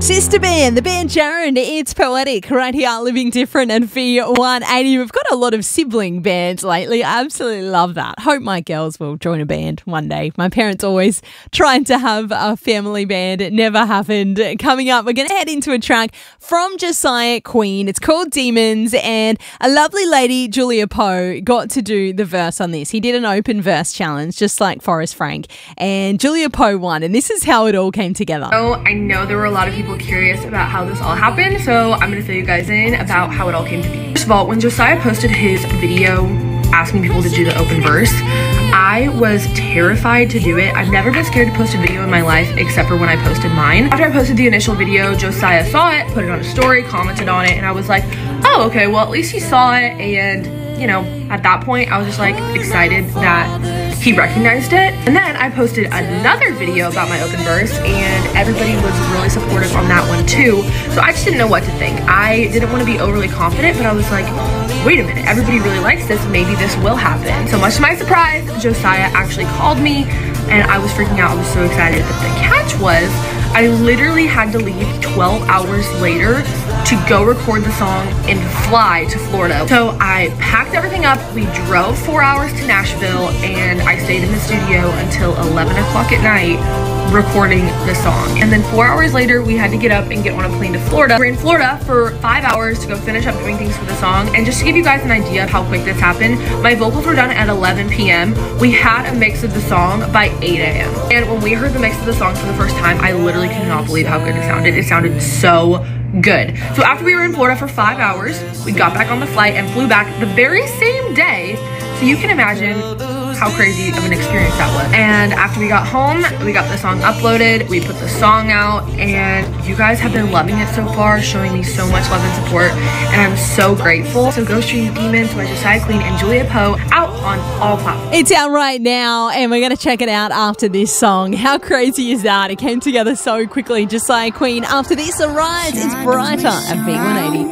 Sister band, the band Jaron, it's Poetic right here, Living Different and V180. We've got a lot of sibling bands lately. I absolutely love that. Hope my girls will join a band one day. My parents always trying to have a family band. It never happened. Coming up, we're going to head into a track from Josiah Queen. It's called Demons, and a lovely lady, Julia Poe, got to do the verse on this. He did an open verse challenge, just like Forrest Frank, and Julia Poe won, and this is how it all came together. So I know there were a lot of people curious about how this all happened, so I'm gonna fill you guys in about how it all came to be. First of all, when Josiah posted his video asking people to do the open verse, I was terrified to do it. I've never been scared to post a video in my life except for when I posted mine. After I posted the initial video, Josiah saw it, put it on a story, commented on it, and I was like, oh, okay, well, at least he saw it. And, you know, at that point, I was just like excited that he recognized it. And then I posted another video about my open verse, and everybody was really supportive on that one too. So I just didn't know what to think. I didn't want to be overly confident, but I was like, wait a minute, everybody really likes this, maybe this will happen. So much to my surprise, Josiah actually called me, and I was freaking out. I was so excited. But the catch was, I literally had to leave 12 hours later to go record the song and fly to Florida. So I packed everything up, we drove 4 hours to Nashville, and I stayed in the studio until 11 o'clock at night recording the song. And then 4 hours later, we had to get up and get on a plane to Florida. We're in Florida for 5 hours to go finish up doing things for the song. And just to give you guys an idea of how quick this happened, my vocals were done at 11 p.m. We had a mix of the song by 8 a.m. And when we heard the mix of the song for the first time, I literally could not believe how good it sounded. It sounded so good. So after we were in Florida for 5 hours, we got back on the flight and flew back the very same day. So you can imagine how crazy of an experience that was. And after we got home, we got the song uploaded, we put the song out, and you guys have been loving it so far, showing me so much love and support, and I'm so grateful. So go stream Demons by Josiah Queen and Julia Poe out on all platforms. It's out right now, and we're going to check it out after this song. How crazy is that? It came together so quickly. Josiah Queen. After this, Arise, it's Brighter at V180.